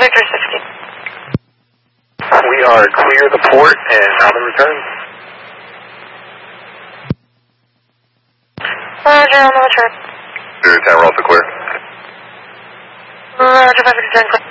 Victor 60. We are clear the port and on the return. Roger, on the return. 010, we're also clear. Roger, 5 10 clear.